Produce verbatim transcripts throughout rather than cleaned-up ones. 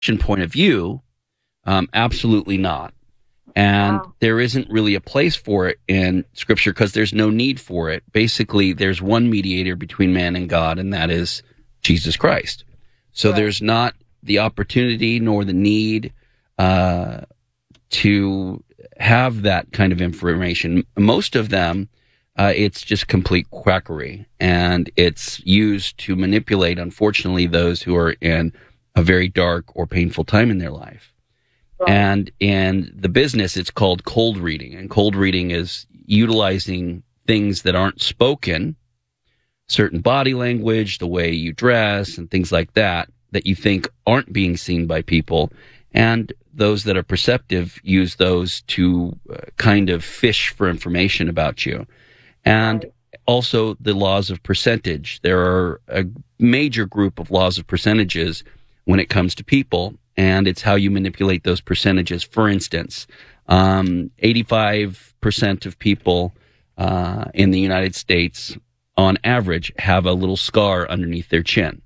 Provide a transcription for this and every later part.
point of view, um, absolutely not. And Wow. there isn't really a place for it in Scripture because there's no need for it. Basically, there's one mediator between man and God, and that is Jesus Christ. So Right. there's not the opportunity nor the need uh, to have that kind of information. Most of them, uh, it's just complete quackery, and it's used to manipulate, unfortunately, those who are in a very dark or painful time in their life. Right. And in the business, it's called cold reading. And cold reading is utilizing things that aren't spoken, certain body language, the way you dress, and things like that, that you think aren't being seen by people. And those that are perceptive use those to uh, kind of fish for information about you. And Right. also the laws of percentage. There are a major group of laws of percentages when it comes to people, and it's how you manipulate those percentages. For instance, um, eighty-five percent of people uh, in the United States, on average, have a little scar underneath their chin.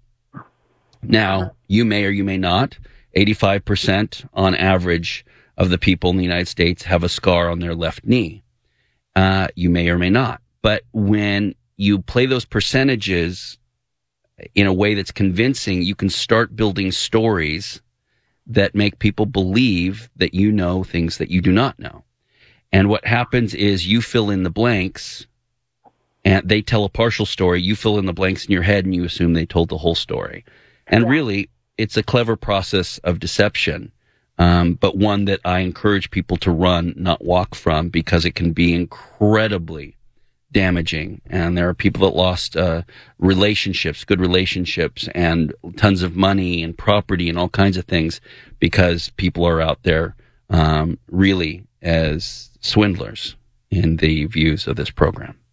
Now, you may or you may not. eighty-five percent on average of the people in the United States have a scar on their left knee. Uh, you may or may not. But when you play those percentages in a way that's convincing, you can start building stories that make people believe that you know things that you do not know. And what happens is you fill in the blanks, and they tell a partial story. You fill in the blanks in your head, and you assume they told the whole story. And Yeah. really, it's a clever process of deception, um, but one that I encourage people to run, not walk from, because it can be incredibly damaging. And there are people that lost uh, relationships, good relationships, and tons of money and property and all kinds of things because people are out there um, really as swindlers in the views of this program.